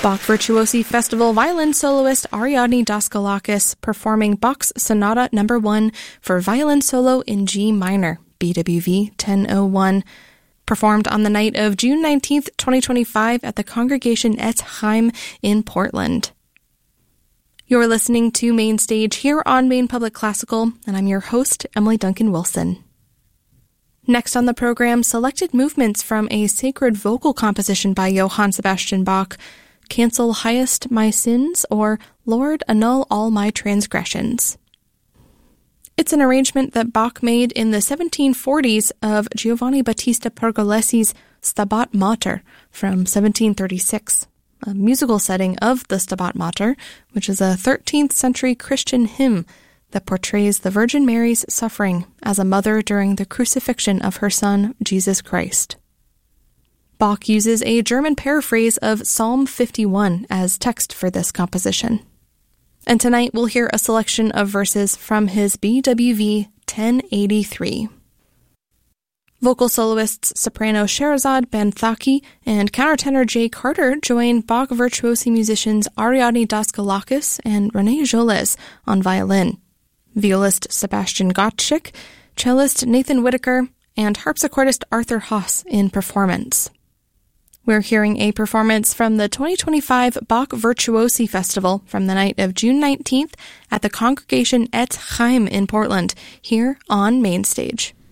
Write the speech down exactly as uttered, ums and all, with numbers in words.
Bach Virtuosi Festival violin soloist Ariadne Daskalakis performing Bach's Sonata Number one for violin solo in G minor, B W V ten oh one, performed on the night of June nineteenth, twenty twenty-five at the Congregation Etz Chaim in Portland. You're listening to Main Stage here on Maine Public Classical, and I'm your host, Emily Duncan Wilson. Next on the program, selected movements from a sacred vocal composition by Johann Sebastian Bach, Cancel Highest My Sins, or Lord, Annul All My Transgressions. It's an arrangement that Bach made in the seventeen forties of Giovanni Battista Pergolesi's Stabat Mater from seventeen thirty-six, a musical setting of the Stabat Mater, which is a thirteenth century Christian hymn that portrays the Virgin Mary's suffering as a mother during the crucifixion of her son, Jesus Christ. Bach uses a German paraphrase of Psalm fifty-one as text for this composition. And tonight we'll hear a selection of verses from his B W V ten eighty-three. Vocal soloists soprano Sherazad Ben-Thaki and countertenor Jay Carter join Bach virtuosi musicians Ariadne Daskalakis and Renee Joles on violin, violist Sebastian Gottschalk, cellist Nathan Whitaker, and harpsichordist Arthur Haas in performance. We're hearing a performance from the twenty twenty-five Bach Virtuosi Festival from the night of June nineteenth at the Congregation Etz Chaim in Portland, here on Main Stage.